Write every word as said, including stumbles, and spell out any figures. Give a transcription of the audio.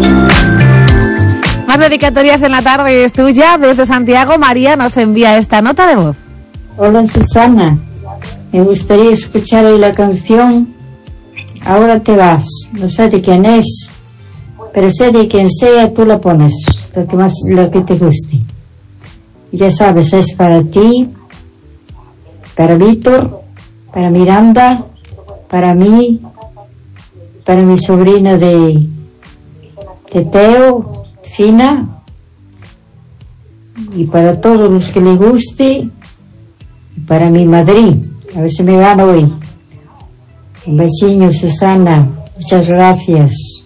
Más dedicatorias en la tarde es tuya. Desde Santiago, María nos envía esta nota de voz. Hola Susana, me gustaría escuchar hoy la canción Ahora te vas. No sé de quién es, pero sé de quien sea, tú la pones, lo que más, lo que te guste. Y ya sabes, es para ti, para Víctor, para Miranda, para mí, para mi sobrina de, de Teo, Fina, y para todos los que le guste, y para mi Madrid, a ver si me gano hoy. Un besillo, Susana, muchas gracias.